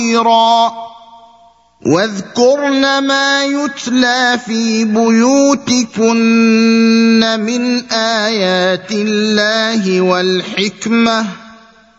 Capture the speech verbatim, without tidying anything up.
خَيْرًا واذكرن ما يتلى في بيوتكن من آيات الله والحكمة